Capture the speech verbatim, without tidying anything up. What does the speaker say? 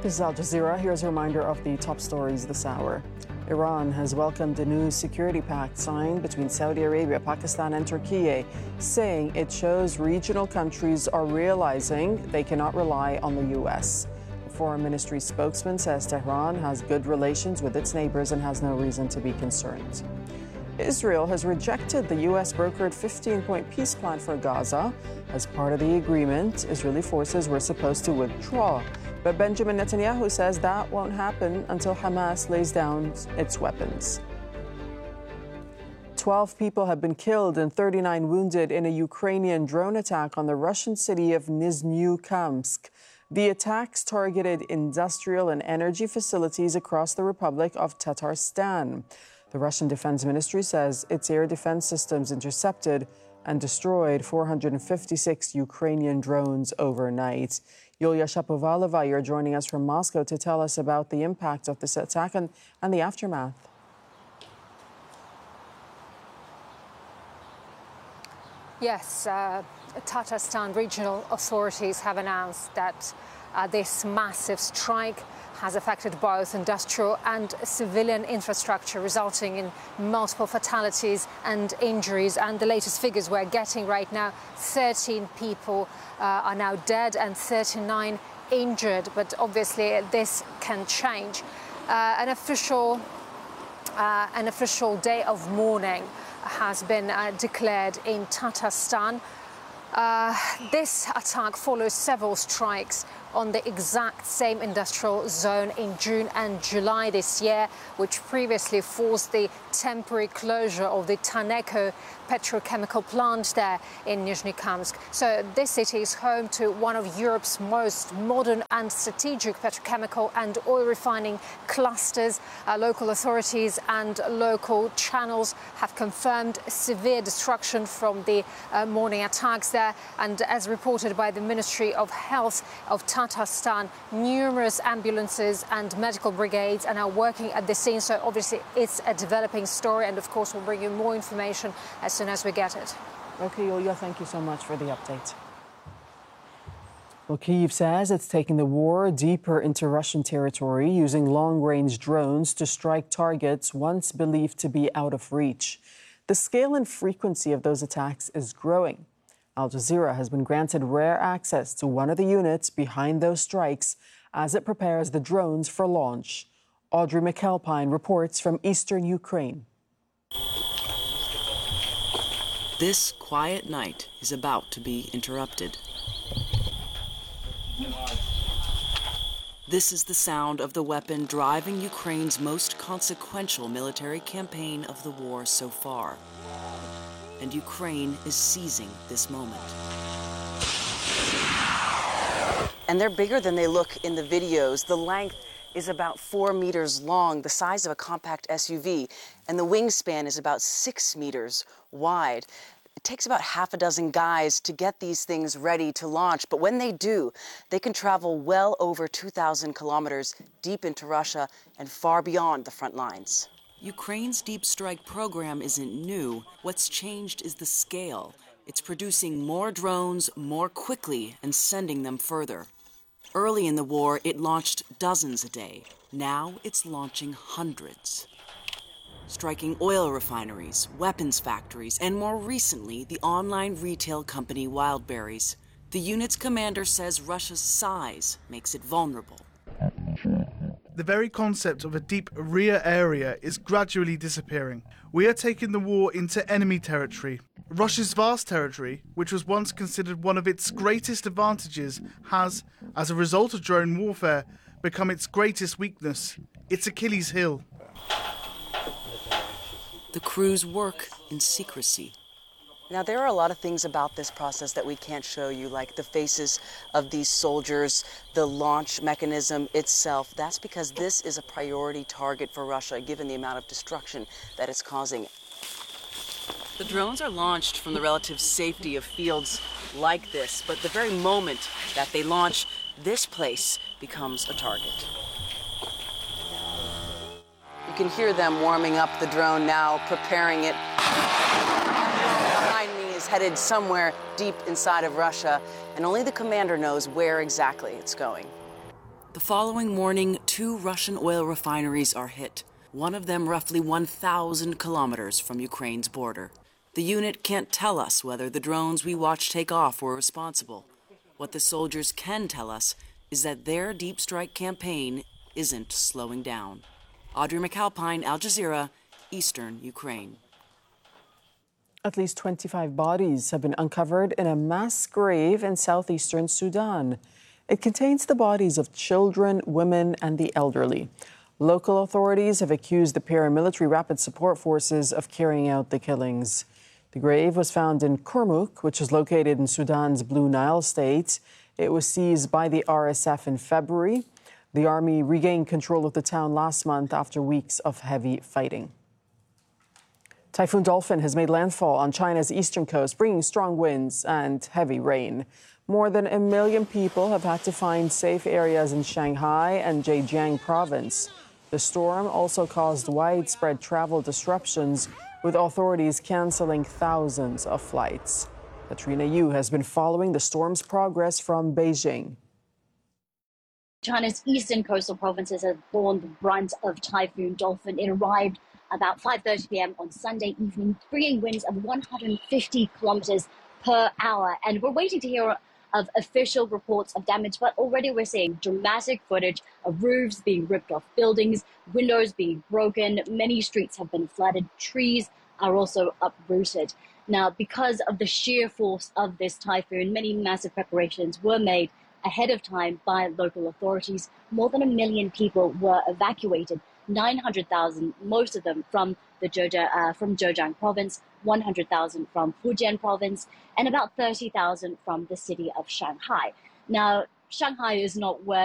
This is Al Jazeera. Here's a reminder of the top stories this hour. Iran has welcomed a new security pact signed between Saudi Arabia, Pakistan, and Turkey, saying it shows regional countries are realizing they cannot rely on the U S. The Foreign Ministry spokesman says Tehran has good relations with its neighbors and has no reason to be concerned. Israel has rejected the U S-brokered fifteen-point peace plan for Gaza. As part of the agreement, Israeli forces were supposed to withdraw. But Benjamin Netanyahu says that won't happen until Hamas lays down its weapons. Twelve people have been killed and thirty-nine wounded in a Ukrainian drone attack on the Russian city of Nizhny-Kamsk. The attacks targeted industrial and energy facilities across the Republic of Tatarstan. The Russian Defense Ministry says its air defense systems intercepted and destroyed four hundred fifty-six Ukrainian drones overnight. Yulia Shapovalova, you're joining us from Moscow to tell us about the impact of this attack and, and the aftermath. Yes, uh, Tatarstan regional authorities have announced that uh, this massive strike has affected both industrial and civilian infrastructure, resulting in multiple fatalities and injuries. And the latest figures we're getting right now, thirteen people uh, are now dead and thirty-nine injured. But obviously this can change. Uh, an official, uh, an official day of mourning has been uh, declared in Tatarstan. Uh, this attack follows several strikes on the exact same industrial zone in June and July this year, which previously forced the temporary closure of the Taneco petrochemical plant there in Nizhny-Kamsk. So this city is home to one of Europe's most modern and strategic petrochemical and oil refining clusters. Uh, local authorities and local channels have confirmed severe destruction from the uh, morning attacks there. And as reported by the Ministry of Health of Tatarstan, numerous ambulances and medical brigades are now working at the scene. So obviously it's a developing story, and of course we'll bring you more information as soon as we get it. Okay, Yulia, thank you so much for the update. Well, Kyiv says it's taking the war deeper into Russian territory, using long-range drones to strike targets once believed to be out of reach. The scale and frequency of those attacks is growing. Al Jazeera has been granted rare access to one of the units behind those strikes as it prepares the drones for launch. Audrey McAlpine reports from eastern Ukraine. This quiet night is about to be interrupted. This is the sound of the weapon driving Ukraine's most consequential military campaign of the war so far. And Ukraine is seizing this moment. And they're bigger than they look in the videos. The length is about four meters long, the size of a compact S U V, and the wingspan is about six meters wide. It takes about half a dozen guys to get these things ready to launch, but when they do, they can travel well over two thousand kilometers deep into Russia and far beyond the front lines. Ukraine's deep strike program isn't new. What's changed is the scale. It's producing more drones more quickly and sending them further. Early in the war, it launched dozens a day. Now it's launching hundreds. Striking oil refineries, weapons factories, and more recently, the online retail company Wildberries. The unit's commander says Russia's size makes it vulnerable. The very concept of a deep rear area is gradually disappearing. We are taking the war into enemy territory. Russia's vast territory, which was once considered one of its greatest advantages, has, as a result of drone warfare, become its greatest weakness, its Achilles heel. The crews work in secrecy. Now, there are a lot of things about this process that we can't show you, like the faces of these soldiers, the launch mechanism itself. That's because this is a priority target for Russia, given the amount of destruction that it's causing. The drones are launched from the relative safety of fields like this, but the very moment that they launch, this place becomes a target. You can hear them warming up the drone now, preparing it. Behind me is headed somewhere deep inside of Russia, and only the commander knows where exactly it's going. The following morning, two Russian oil refineries are hit, one of them roughly one thousand kilometers from Ukraine's border. The unit can't tell us whether the drones we watched take off were responsible. What the soldiers can tell us is that their deep strike campaign isn't slowing down. Audrey McAlpine, Al Jazeera, Eastern Ukraine. At least twenty-five bodies have been uncovered in a mass grave in southeastern Sudan. It contains the bodies of children, women, and the elderly. Local authorities have accused the paramilitary Rapid Support Forces of carrying out the killings. The grave was found in Kurmuk, which is located in Sudan's Blue Nile state. It was seized by the R S F in February. The army regained control of the town last month after weeks of heavy fighting. Typhoon Dolphin has made landfall on China's eastern coast, bringing strong winds and heavy rain. More than a million people have had to find safe areas in Shanghai and Zhejiang province. The storm also caused widespread travel disruptions, with authorities canceling thousands of flights. Katrina Yu has been following the storm's progress from Beijing. China's eastern coastal provinces have borne the brunt of Typhoon Dolphin. It arrived about five thirty p.m. on Sunday evening, bringing winds of one hundred fifty kilometers per hour. And we're waiting to hear of official reports of damage, but already we're seeing dramatic footage of roofs being ripped off buildings, windows being broken, many streets have been flooded, trees are also uprooted. Now, because of the sheer force of this typhoon, many massive preparations were made ahead of time by local authorities. More than a million people were evacuated, nine hundred thousand, most of them from the Zhejiang, uh, from Zhejiang province, one hundred thousand from Fujian province, and about thirty thousand from the city of Shanghai. Now, Shanghai is not where